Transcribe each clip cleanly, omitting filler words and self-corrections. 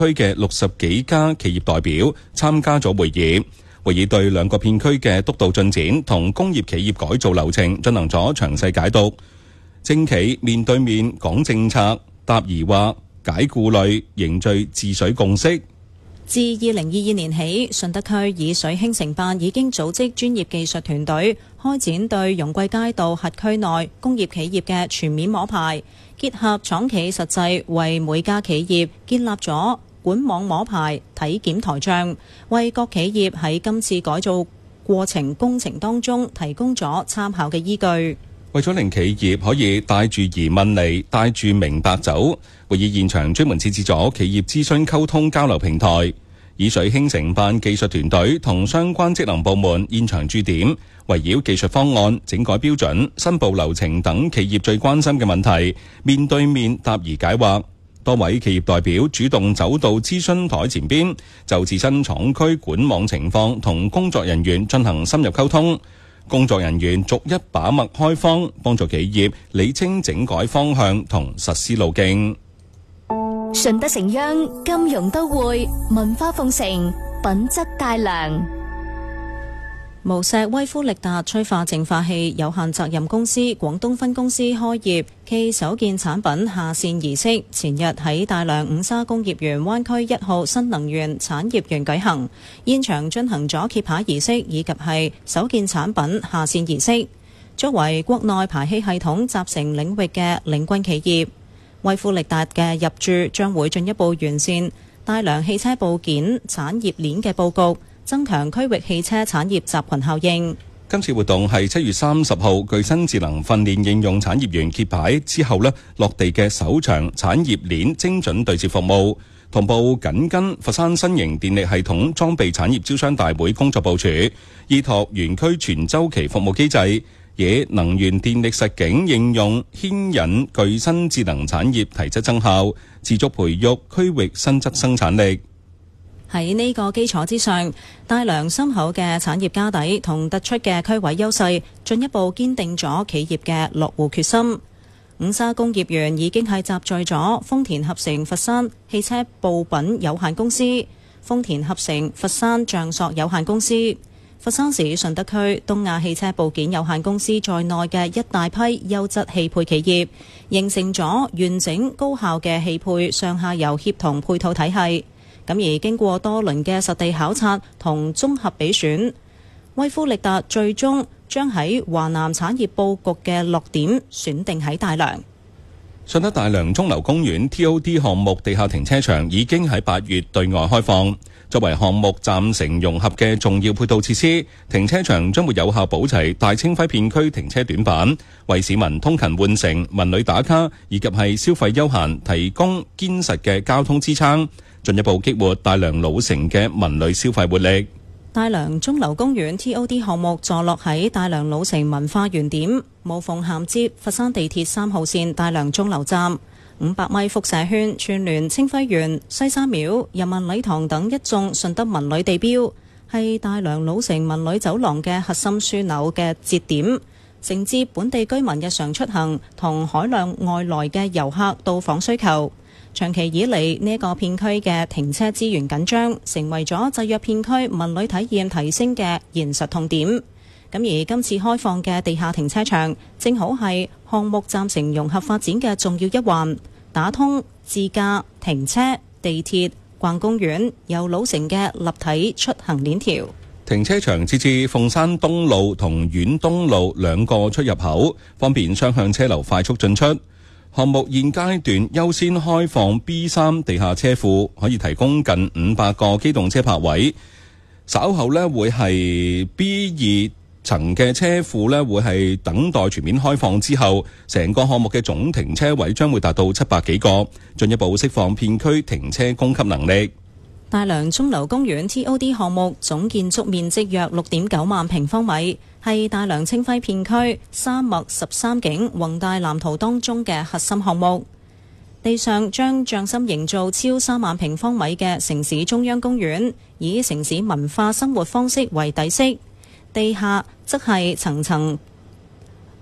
區嘅60幾家企業代表參加咗會議。會議對兩個片區嘅督導進展同工業企業改造流程進行咗詳細解讀。政企面對面講政策、答疑惑、解顧慮，凝聚治水共識。 自2022年起，順德區以水興城辦已經組織專業技術團隊開展對容桂街道轄區內工業企業嘅全面摸牌，結合廠企實際，為每家企業建立咗管網摸牌體檢台賬，為各企業喺今次改造過程工程當中提供咗參考嘅依據。 為咗令企業可以帶住疑問嚟，帶住明白走，會議現場專門設置咗企業諮詢溝通交流平台，以水興城辦技術團隊同相關職能部門現場駐點，圍繞技術方案、整改標準、申報流程等企業最關心嘅問題，面對面答疑解惑。多位企業代表主動走到諮詢台前邊，就自身廠區管網情況同工作人員進行深入溝通。工作人員逐一把脈開荒，幫助企業理清整改方向同實施路徑。 順德成央金融都會，文化奉承，品質大良。 無錫威夫力達催化淨化器有限責任公司廣東分公司開業暨首件產品下線儀式，前日喺大良五沙工業園灣區1號新能源產業園舉行，現場進行咗揭牌儀式以及係首件產品下線儀式。作為國內排氣系統集成領域嘅領軍企業，威夫力達嘅入駐將會進一步完善大良汽車部件產業鏈嘅佈局，增強區域汽車產業集群效應。 今次活動係7月30號具新智能訓練應用產業園揭牌之後落地嘅首場產業鏈精準對接服務，同步緊跟佛山新型電力系統裝備產業招商大會工作部署，依託園區全周期服務機制，以能源電力實景應用牽引具新智能產業提質增效，持續培育區域新質生產力。 喺呢個基礎之上，大良深厚嘅產業家底同突出嘅區位優勢，進一步堅定咗企業嘅落戶決心。五沙工業園已經係集聚咗豐田合成佛山汽車部品有限公司、豐田合成佛山橡塑有限公司、佛山市順德區東亞汽車部件有限公司在內嘅一大批優質汽配企業，形成咗完整高效嘅汽配上下游協同配套體系。咁而經過多輪嘅實地考察同綜合比選，威夫力達最終將喺華南產業佈局嘅落點選定喺大良。 順德大良鐘樓公園 TOD 項目地下停車場已經喺8月對外開放，作為項目暫成融合嘅重要配套設施，停車場將會有效補齊大清輝片區停車短板，為市民通勤換乘、文旅打卡以及係消費休閒提供堅實嘅交通支撐，進一步激活大良老城嘅文旅消費活力。 大良鐘樓公園 TOD 項目坐落喺大良老城文化園點，無縫銜接佛山地鐵3號線大良鐘樓站，500米輻射圈串聯清輝園、西山廟、人民禮堂等一眾順德文旅地標，係大良老城文旅走廊嘅核心樞紐嘅節點，承接本地居民日常出行同海量外來嘅遊客到訪需求。長期以嚟，呢個片區嘅停車資源緊張，成為咗制約片區文旅體驗提升嘅現實痛點。咁而今次開放嘅地下停車場，正好係項目暫成融合發展嘅重要一環，打通自駕、停車、地鐵、逛公園、遊老城嘅立體出行鏈條。 停車場設置鳳山東路同遠東路2個出入口，方便雙向車流快速進出。項目現階段優先開放 B3 地下車庫，可以提供近500個機動車泊位。稍後會係 B2 層嘅車庫會係等待全面開放之後，成個項目嘅總停車位將會達到700幾個，進一步釋放片區停車供給能力。 大良鐘樓公園 TOD 項目總建築面積約 6.9 萬平方米，係大良清輝片區3脈13景宏大藍圖當中嘅核心項目。地上將匠心營造超3萬平方米嘅城市中央公園，以城市文化生活方式為底色；地下則係層層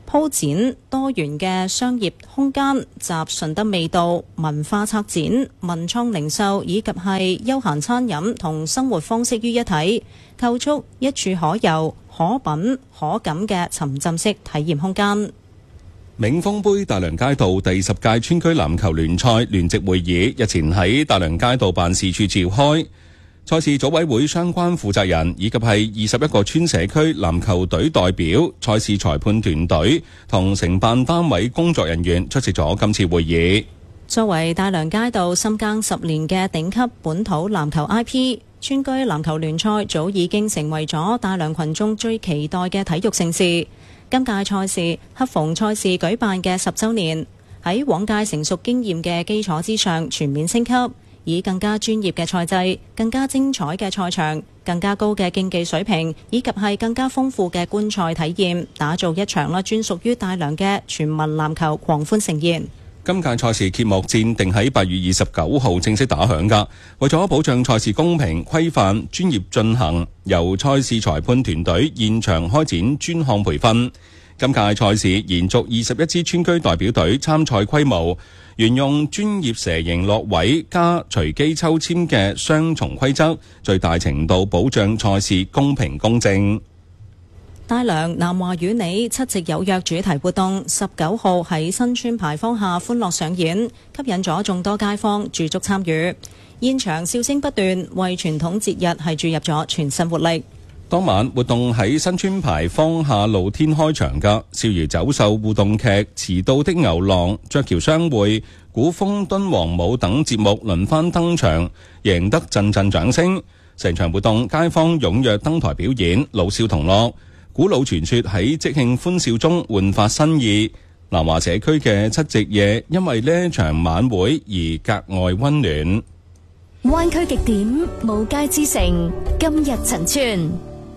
鋪展多元嘅商業空間，集順德味道、文化策展、文創零售以及係休閒餐飲同生活方式於一體，構築一處可遊、可品、可感嘅沉浸式體驗空間。 銘豐杯大良街道第10屆村區籃球聯賽聯席會議日前喺大良街道辦事處召開。賽事組委會相關負責人以及係21個村社區籃球隊代表、賽事裁判團隊同承辦單位工作人員出席咗今次會議。 作為大良街道深耕10年嘅頂級本土籃球 IP， 村居籃球聯賽早已經成為咗大良群眾最期待嘅體育盛事。今屆賽事恰逢賽事舉辦嘅10週年，喺往屆成熟經驗嘅基礎之上全面升級。以更加專業嘅賽制、更加精彩嘅賽場、更加高嘅競技水平，以及係更加豐富嘅觀賽體驗，打造一場專屬於大良嘅全民籃球狂歡盛宴。 今屆賽事揭幕戰定喺8月29號正式打響㗎。為咗保障賽事公平、規範、專業進行，由賽事裁判團隊現場開展專項培訓。今屆賽事延續21支村居代表隊參賽規模，沿用專業蛇形落位加隨機抽籤嘅雙重規則，最大程度保障賽事公平公正。 大良南華與你7夕有約主題活動19號喺新村牌坊下歡樂上演，吸引咗眾多街坊駐足參與，現場笑聲不斷，為傳統節日係注入咗全新活力。 當晚活動喺新村牌坊下露天開場嘅少兒走獸互動劇、遲到的牛郎、鵲橋相會、古風敦煌舞等節目輪番登場，贏得陣陣掌聲。成場活動街坊踴躍登台表演，老少同樂，古老傳說喺即興歡笑中煥發新意。南華社區嘅7夕夜因為呢一場晚會而格外溫暖。 灣區極點無界之城，今日陳村。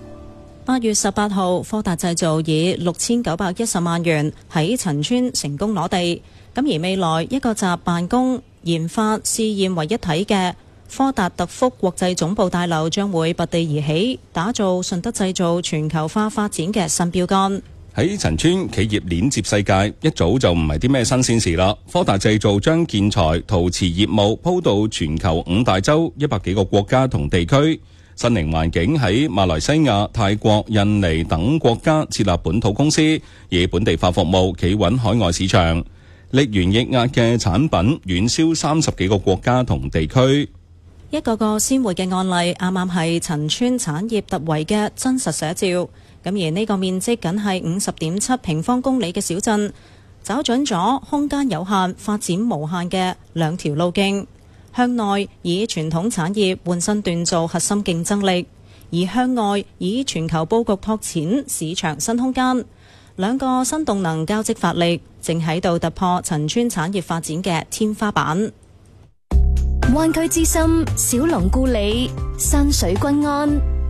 8月18號，科達製造以6910萬元喺陳村成功攞地。咁而未來一個集辦公、研發、試驗為一體嘅科達特福國際總部大樓將會拔地而起，打造順德製造全球化發展嘅新標杆。 喺陳村企業鏈接世界一早就唔係啲咩新鮮事啦。科達製造將建材、陶瓷業務鋪到全球5大洲100幾個國家同地區。新寧環境喺馬來西亞、泰國、印尼等國家設立本土公司，以本地化服務企穩海外市場。瀝源液壓嘅產品遠銷30幾個國家同地區。 一個個鮮活嘅案例，啱啱係陳村產業突圍嘅真實寫照。咁而呢個面積僅係50.7平方公里嘅小鎮，找準咗空間有限、發展無限嘅兩條路徑。向內以傳統產業換身鍛造核心競爭力，而向外以全球佈局拓展市場新空間。兩個新動能交織發力，正喺度突破陳村產業發展嘅天花板。 灣區之心，小龍故里，山水均安。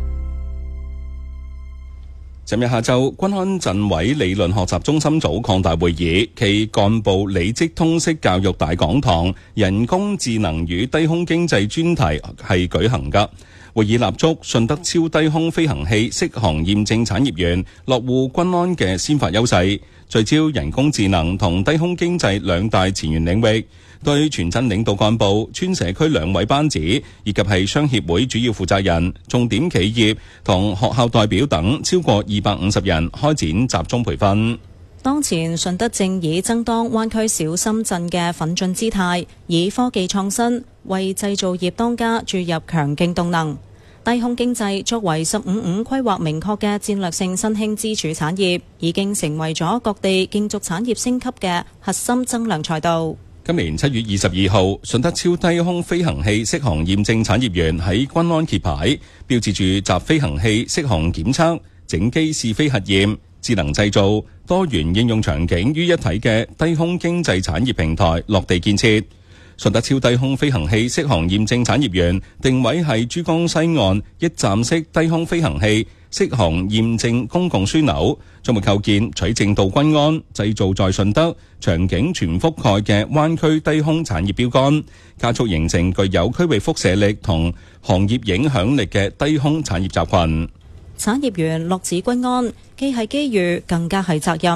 尋日下晝，均安鎮委理論學習中心組擴大會議暨幹部履職通識教育大講堂人工智能與低空經濟專題係舉行㗎。會議立足順德超低空飛行器適航驗證產業園落戶均安嘅先發優勢，聚焦人工智能同低空經濟兩大前沿領域，對全鎮領導幹部、村社區2位班子以及係商協會主要負責人、重點企業同學校代表等超過250人開展集中培訓。 當前順德正以爭當灣區小深圳嘅奮進姿態，以科技創新為製造業當家注入強勁動能。低空經濟作為15-5規劃明確嘅戰略性新興支柱產業，已經成為咗各地競逐產業升級嘅核心增量賽道。 今年7月22號，順德超低空飛行器適航驗證產業園喺均安揭牌，標誌住集飛行器適航檢測、整機試飛核驗、智能製造、多元應用場景於一體嘅低空經濟產業平台落地建設。順德超低空飛行器適航驗證產業園定位係珠江西岸一站式低空飛行器適航驗證公共樞紐，將會構建取證到均安、製造在順德、場景全覆蓋嘅灣區低空產業標杆，加速形成具有區域輻射力同行業影響力嘅低空產業集群。 產業園落址均安，既係機遇，更加係責任。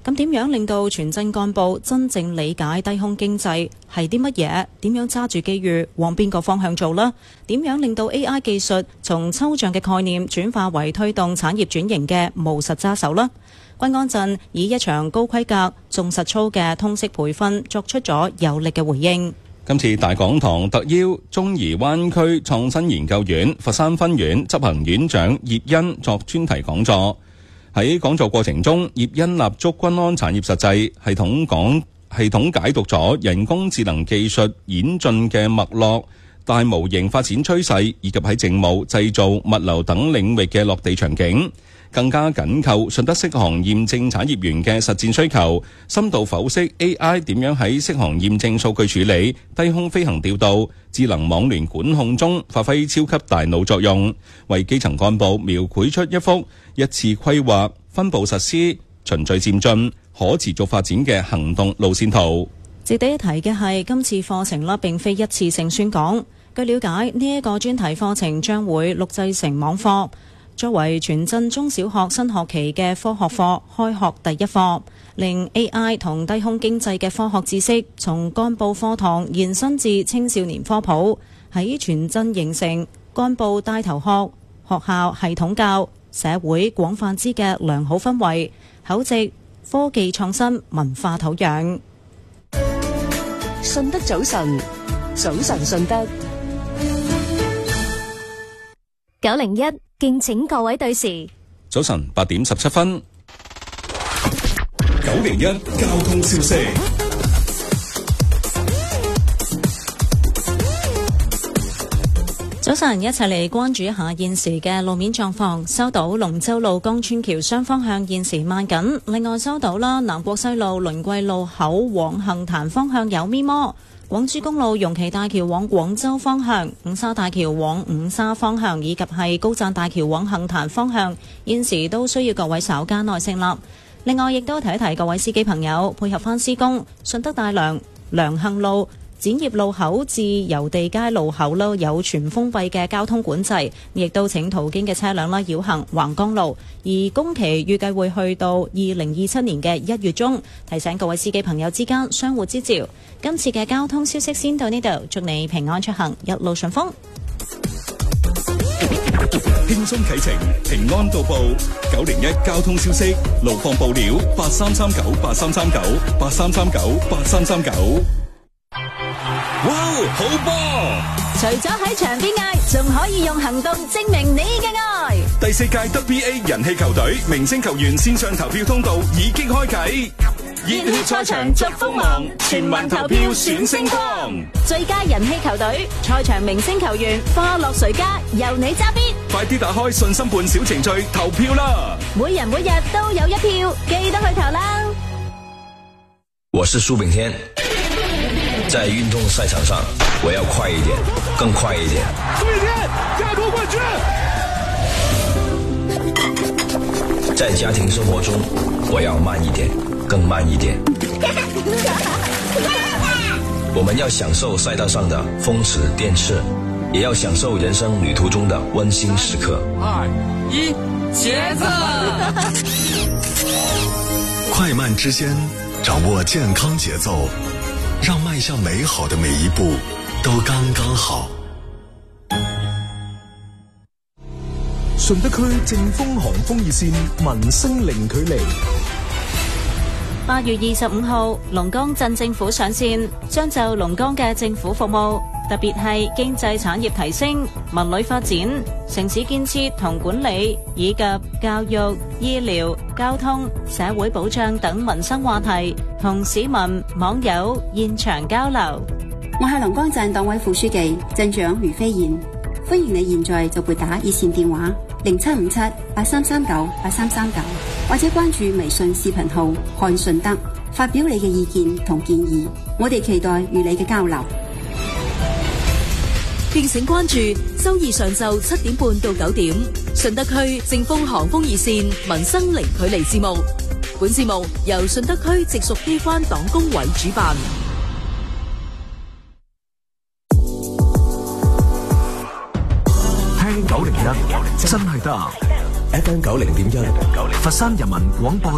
咁點樣令到全鎮幹部真正理解低空經濟係啲乜嘢？點樣揸住機遇往邊個方向做呢？點樣令到 AI 技術從抽象嘅概念轉化為推動產業轉型嘅務實揸手呢？均安鎮以一場高規格、重實操嘅通識培訓作出咗有力嘅回應。 今次大講堂特邀中宜灣區創新研究院佛山分院執行院長葉欣作專題講座。喺講座過程中，葉欣立足均安產業實際系統解讀咗人工智能技術演進嘅脈絡、大模型發展趨勢，以及喺政務、製造、物流等領域嘅落地場景，更加緊扣順德適航驗證產業園嘅實戰需求，深度剖析 AI 點樣喺適航驗證數據處理、低空飛行調度、智能網聯管控中發揮超級大腦作用，為基層幹部描繪出一幅一次規劃、分步實施、循序漸進、可持續發展嘅行動路線圖。 值得一提嘅係，今次課程並非一次性宣講。據了解，呢一個專題課程將會錄製成網課，作為全鎮中小學新學期嘅科學課開學第一課，令 AI 同低空經濟嘅科學知識從幹部課堂延伸至青少年科普，喺全鎮形成幹部帶頭學、學校系統教、社會廣泛知嘅良好氛圍，厚植科技創新文化土壤。 順德早晨，早晨順德 901，敬請各位對時。 早晨8點17分。 901交通消息。 早晨，一齊嚟關注一下現時嘅路面狀況。收到龍舟路江村橋雙方向現時慢緊，另外收到啦南國西路倫桂路口往杏壇方向有咪摩，廣珠公路容旗大橋往廣州方向、五沙大橋往五沙方向以及係高贊大橋往杏壇方向，現時都需要各位稍加耐性啦。另外亦都提一提各位司機朋友，配合翻施工，順德大良良幸路展業路口至油地街路口啦，有全封閉嘅交通管制，亦都請途經嘅車輛啦繞行橫江路。而工期預計會去到2027年嘅1月中，提醒各位司機朋友之間相互支照。今次嘅交通消息先到呢度，祝你平安出行，一路順風。 輕鬆啟程，平安到埗。901交通消息，路況報料8339833983398339。哇，好波！ 除咗喺場邊嗌，仲可以用行動證明你嘅愛。 第4屆 WBA 人氣球隊明星球員線上投票通道已經開啟，熱血賽場逐鋒芒，全民投票選星光。 最佳人氣球隊、賽場明星球員花落誰家，由你揸邊。 快啲打開信心半小程序投票啦！ 每人每日都有一票，記得去投啦。 我是蘇炳添，在運動賽場上，我要快一點，更快一點。 蘇炳添，亞洲冠軍！ 在家庭生活中，我要慢一點，更慢一點。我們要享受賽道上的風馳電掣，也要享受人生旅途中的溫馨時刻。 2、1，茄子！ 快慢之間，掌握健康節奏，讓邁向美好的每一步都剛剛好。 順德區正豐航風熱線民生零距離。 8月25號，龍崗鎮政府上線，將就龍崗嘅政府服務，特別係經濟產業提升、文旅發展、城市建設同管理，以及教育、醫療、交通、社會保障等民生話題，同市民網友現場交流。 我係龍崗鎮黨委副書記鎮長余飛燕，歡迎你現在就撥打熱線電話075783398339，或者關注微信視頻號看順德，發表你嘅意見同建議，我哋期待與你嘅交流。 敬請關注周二上晝7點半到9點，順德區正豐航風熱線民生零距離節目。本節目由順德區直屬機關黨工委主辦。 聽901真係得 FM 90.1，佛山人民廣播